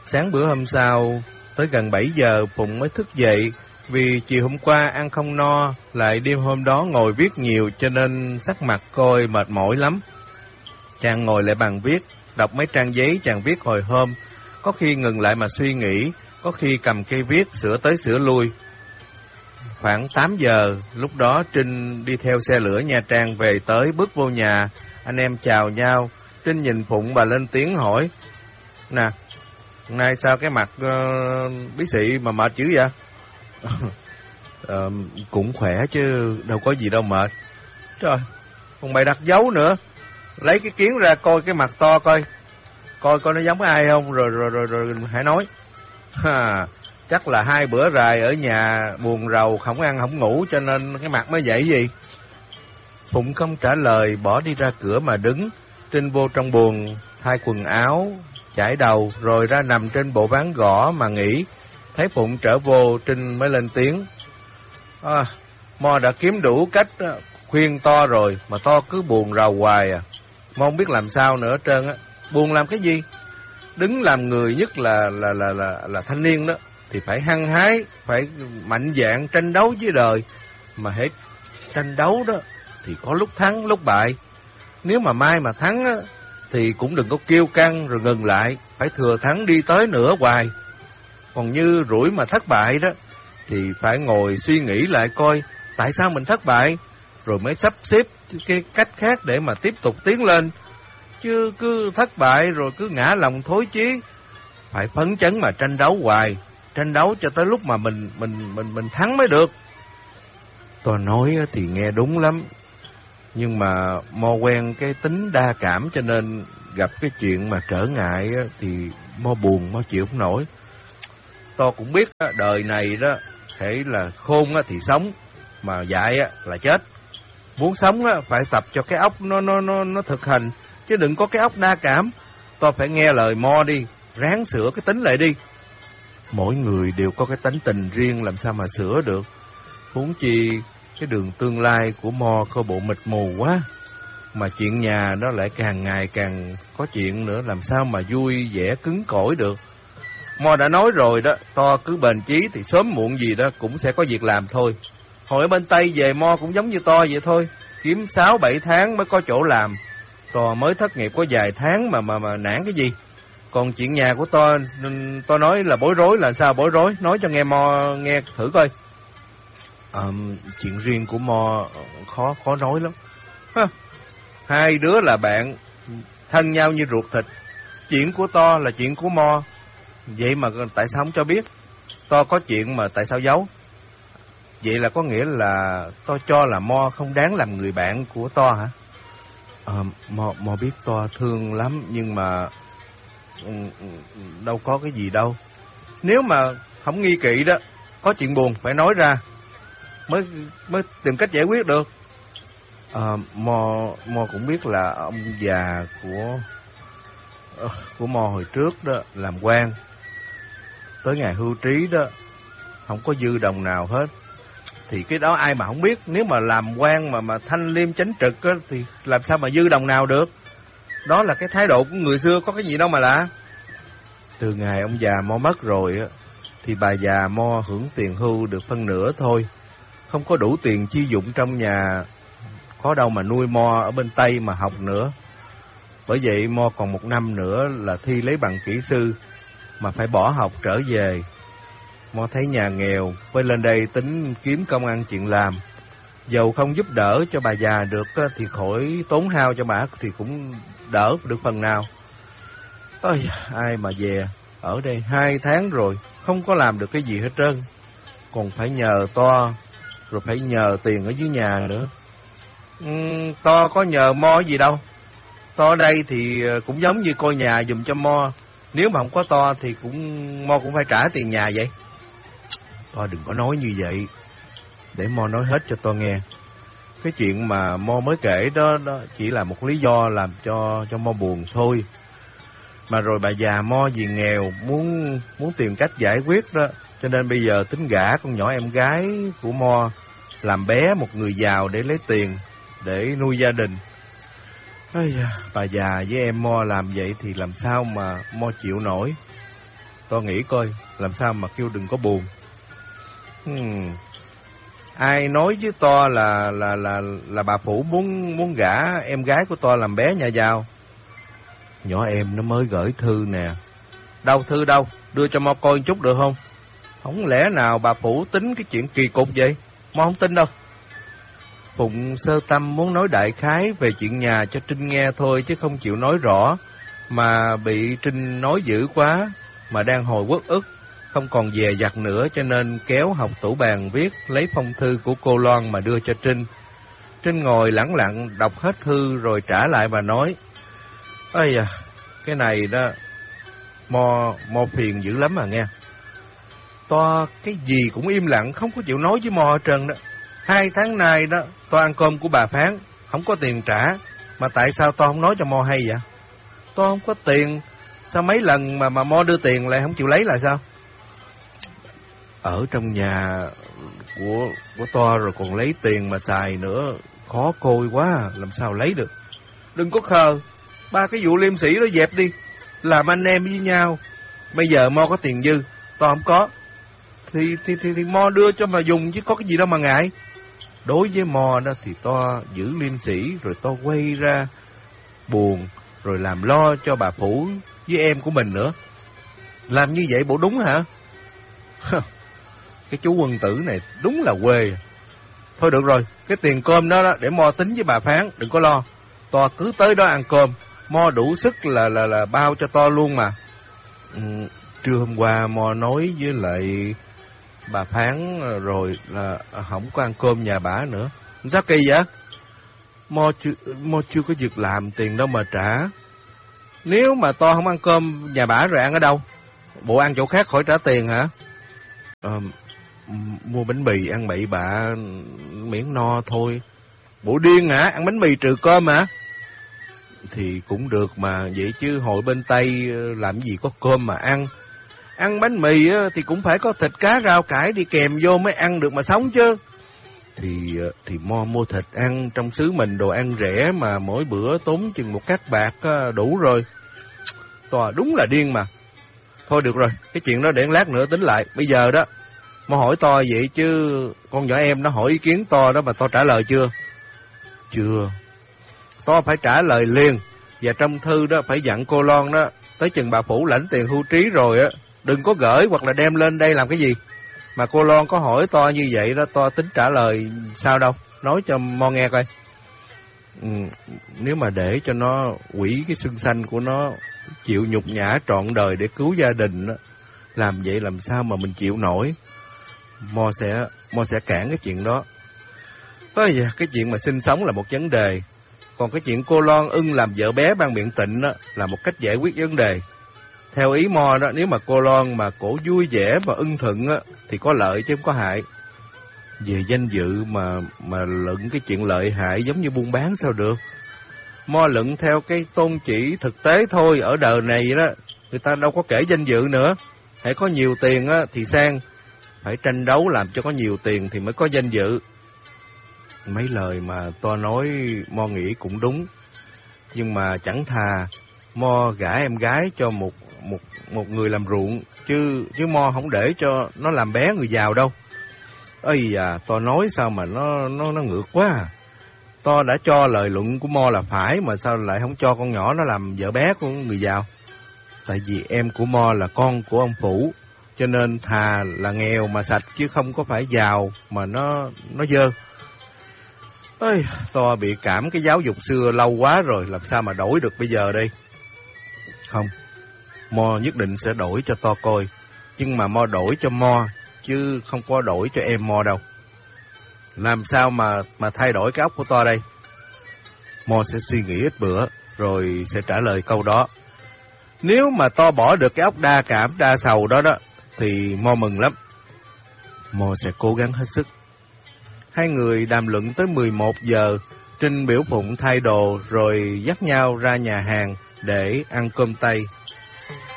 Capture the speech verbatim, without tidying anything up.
Sáng bữa hôm sau, tới gần bảy giờ Phụng mới thức dậy, vì chiều hôm qua ăn không no, lại đêm hôm đó ngồi viết nhiều cho nên sắc mặt coi mệt mỏi lắm. Chàng ngồi lại bàn viết, đọc mấy trang giấy chàng viết hồi hôm, có khi ngừng lại mà suy nghĩ, có khi cầm cây viết sửa tới sửa lui. Khoảng tám giờ, lúc đó Trinh đi theo xe lửa Nha Trang về tới, bước vô nhà, anh em chào nhau. Trinh nhìn Phụng, bà lên tiếng hỏi: "Nè, hôm nay sao cái mặt uh, bí xị mà mệt dữ vậy?" ờ, "Cũng khỏe chứ đâu có gì đâu mệt." "Trời, còn mày đặt dấu nữa. Lấy cái kiến ra coi cái mặt to coi, coi coi nó giống ai không, rồi rồi rồi rồi hãy nói." Ha, chắc là hai bữa rày ở nhà buồn rầu, không ăn không ngủ cho nên cái mặt mới vậy gì. Phụng không trả lời, bỏ đi ra cửa mà đứng. Trinh vô trong buồng thay quần áo, chải đầu rồi ra nằm trên bộ ván gõ mà nghỉ. Thấy Phụng trở vô, Trinh mới lên tiếng: à, Mo đã kiếm đủ cách khuyên To rồi mà To cứ buồn rầu hoài à. Mo không biết làm sao nữa trơn á. Buồn làm cái gì? Đứng làm người, nhất là là là là là thanh niên đó, thì phải hăng hái, phải mạnh dạn tranh đấu với đời. Mà hết tranh đấu đó thì có lúc thắng lúc bại. Nếu mà mai mà thắng á, thì cũng đừng có kiêu căng rồi ngừng lại, phải thừa thắng đi tới nữa hoài. Còn như rủi mà thất bại đó, thì phải ngồi suy nghĩ lại coi tại sao mình thất bại, rồi mới sắp xếp cái cách khác để mà tiếp tục tiến lên. Chứ cứ thất bại rồi cứ ngã lòng thối chí. Phải phấn chấn mà tranh đấu hoài, tranh đấu cho tới lúc mà mình mình mình mình thắng mới được. Tôi nói thì nghe đúng lắm, nhưng mà Mo quen cái tính đa cảm, cho nên gặp cái chuyện mà trở ngại thì Mo buồn, Mo chịu không nổi. Tôi cũng biết đời này đó, thể là khôn thì sống, mà dại là chết. Muốn sống phải tập cho cái óc nó nó nó nó thực hành, chứ đừng có cái óc đa cảm. Tôi phải nghe lời Mo đi, ráng sửa cái tính lại đi. Mỗi người đều có cái tánh tình riêng, làm sao mà sửa được. Huống chi cái đường tương lai của Mo coi bộ mịt mù quá, mà chuyện nhà nó lại càng ngày càng có chuyện nữa, làm sao mà vui vẻ cứng cỏi được. Mo đã nói rồi đó, To cứ bền chí thì sớm muộn gì đó cũng sẽ có việc làm thôi. Hồi ở bên Tây về Mo cũng giống như To vậy thôi, kiếm sáu bảy tháng mới có chỗ làm. To mới thất nghiệp có vài tháng mà mà mà nản cái gì. Còn chuyện nhà của To, To nói là bối rối, là sao bối rối, nói cho nghe Mo nghe thử coi. À, chuyện riêng của Mo khó khó nói lắm. Ha, hai đứa là bạn thân nhau như ruột thịt. Chuyện của To là chuyện của Mo, vậy mà tại sao không cho biết? To có chuyện mà tại sao giấu? Vậy là có nghĩa là To cho là Mo không đáng làm người bạn của To hả? À, Mo, Mo biết To thương lắm, nhưng mà đâu có cái gì đâu. Nếu mà không nghi kỵ đó, có chuyện buồn phải nói ra, mới mới tìm cách giải quyết được. À, Mo Mo cũng biết là ông già của của Mo hồi trước đó làm quan, tới ngày hưu trí đó không có dư đồng nào hết. Thì cái đó ai mà không biết, nếu mà làm quan mà mà thanh liêm chánh trực á, thì làm sao mà dư đồng nào được. Đó là cái thái độ của người xưa, có cái gì đâu mà lạ. Từ ngày ông già Mo mất rồi á, thì bà già Mo hưởng tiền hưu được phân nửa thôi, không có đủ tiền chi dụng trong nhà, có đâu mà nuôi Mo ở bên Tây mà học nữa. Bởi vậy Mo còn một năm nữa là thi lấy bằng kỹ sư, mà phải bỏ học trở về. Mo thấy nhà nghèo, với lên đây tính kiếm công ăn chuyện làm. Dầu không giúp đỡ cho bà già được thì khỏi tốn hao cho bà, thì cũng đỡ được phần nào. Ôi, ai mà về ở đây hai tháng rồi, không có làm được cái gì hết trơn. Còn phải nhờ To, rồi phải nhờ tiền ở dưới nhà nữa. uhm, To có nhờ Mo gì đâu. To ở đây thì cũng giống như coi nhà giùm cho Mo. Nếu mà không có To thì cũng Mo cũng phải trả tiền nhà vậy. To đừng có nói như vậy, để Mo nói hết cho To nghe. Cái chuyện mà Mo mới kể đó, đó chỉ là một lý do làm cho cho Mo buồn thôi. Mà rồi bà già Mo vì nghèo, muốn muốn tìm cách giải quyết đó, cho nên bây giờ tính gả con nhỏ em gái của Mo làm bé một người giàu để lấy tiền để nuôi gia đình. Ây da, bà già với em Mo làm vậy thì làm sao mà Mo chịu nổi. To nghĩ coi, làm sao mà kêu đừng có buồn. Hmm. Ai nói với To là là là là bà Phủ muốn muốn gả em gái của To làm bé nhà giàu? Nhỏ em nó mới gửi thư nè. Đâu thư đâu, đưa cho Mo coi chút được không? Không lẽ nào bà Phủ tính cái chuyện kỳ cục vậy? Mo không tin đâu. Phụng sơ tâm muốn nói đại khái về chuyện nhà cho Trinh nghe thôi chứ không chịu nói rõ, mà bị Trinh nói dữ quá, mà đang hồi uất ức, không còn dè dặt nữa cho nên kéo học tủ bàn viết lấy phong thư của cô Loan mà đưa cho Trinh. Trinh ngồi lẳng lặng đọc hết thư rồi trả lại và nói: ây da, cái này đó, Mo, Mo phiền dữ lắm à nghe. To cái gì cũng im lặng, không có chịu nói với Mo hết trơn đó. Hai tháng nay đó, To ăn cơm của bà Phán, không có tiền trả, mà tại sao To không nói cho Mo hay vậy? To không có tiền, sao mấy lần mà mà Mo đưa tiền lại không chịu lấy là sao? Ở trong nhà của của To rồi còn lấy tiền mà xài nữa, khó côi quá, làm sao lấy được. Đừng có khờ, ba cái vụ liêm sĩ đó dẹp đi, làm anh em với nhau. Bây giờ Mo có tiền dư, To không có, thì thì thì, thì Mo đưa cho mà dùng chứ có cái gì đâu mà ngại. Đối với Mo đó thì To giữ liêm sĩ rồi To quay ra buồn rồi làm lo cho bà Phủ với em của mình nữa. Làm như vậy bộ đúng hả? Cái chú quân tử này đúng là quê. Thôi được rồi, cái tiền cơm đó, đó để Mo tính với bà Phán, đừng có lo. To cứ tới đó ăn cơm, Mo đủ sức là là là bao cho To luôn mà. Ừ, trưa hôm qua Mo nói với lại bà Phán rồi là không có ăn cơm nhà bả nữa. Sao kỳ vậy? Mo chưa, Mo chưa có việc làm tiền đâu mà trả. Nếu mà To không ăn cơm nhà bả rồi ăn ở đâu? Bộ ăn chỗ khác khỏi trả tiền hả? À, mua bánh mì ăn bậy bạ miễn no thôi. Bộ điên hả? Ăn bánh mì trừ cơm hả? Thì cũng được mà, vậy chứ hồi bên Tây làm gì có cơm mà ăn. Ăn bánh mì thì cũng phải có thịt cá rau cải đi kèm vô mới ăn được mà sống chứ. Thì thì Mo mua thịt ăn, trong xứ mình đồ ăn rẻ mà mỗi bữa tốn chừng một cát bạc đủ rồi. To đúng là điên mà. Thôi được rồi, cái chuyện đó để lát nữa tính lại. Bây giờ đó, Mo hỏi To vậy chứ con nhỏ em nó hỏi ý kiến To đó mà To trả lời chưa? Chưa. To phải trả lời liền. Và trong thư đó phải dặn cô Loan đó, tới chừng bà Phủ lãnh tiền hưu trí rồi á, đừng có gửi hoặc là đem lên đây làm cái gì. Mà cô Loan có hỏi To như vậy đó, To tính trả lời sao đâu. Nói cho Mo nghe coi. Ừ, nếu mà để cho nó quỷ cái xương xanh của nó, chịu nhục nhã trọn đời để cứu gia đình đó, làm vậy làm sao mà mình chịu nổi. Mo sẽ Mo sẽ cản cái chuyện đó. Ôi da, cái chuyện mà sinh sống là một vấn đề. Còn cái chuyện cô Loan ưng làm vợ bé ban miệng tịnh đó là một cách giải quyết vấn đề. Theo ý Mo đó, nếu mà cô Loan mà cổ vui vẻ và ưng thuận á, thì có lợi chứ không có hại. Về danh dự mà mà luận cái chuyện lợi hại giống như buôn bán sao được. Mo luận theo cái tôn chỉ thực tế thôi. Ở đời này đó, người ta đâu có kể danh dự nữa. Hãy có nhiều tiền á thì sang, phải tranh đấu làm cho có nhiều tiền thì mới có danh dự. Mấy lời mà To nói Mo nghĩ cũng đúng. Nhưng mà chẳng thà Mo gả em gái cho một một một người làm ruộng, chứ chứ Mo không để cho nó làm bé người giàu đâu. Ây da, To nói sao mà nó nó nó ngược quá à. To đã cho lời luận của Mo là phải, mà sao lại không cho con nhỏ nó làm vợ bé của người giàu? Tại vì em của Mo là con của ông Phủ, cho nên thà là nghèo mà sạch chứ không có phải giàu mà nó nó dơ. Ôi, To bị cảm cái giáo dục xưa lâu quá rồi, làm sao mà đổi được bây giờ đây? Không, Mo nhất định sẽ đổi cho To coi, nhưng mà Mo đổi cho Mo chứ không có đổi cho em Mo đâu. Làm sao mà mà thay đổi cái óc của To đây? Mo sẽ suy nghĩ ít bữa rồi sẽ trả lời câu đó. Nếu mà To bỏ được cái óc đa cảm đa sầu đó đó thì Mo mừng lắm. Mo sẽ cố gắng hết sức. Hai người đàm luận tới mười một giờ. Trinh biểu Phụng thay đồ rồi dắt nhau ra nhà hàng để ăn cơm Tây.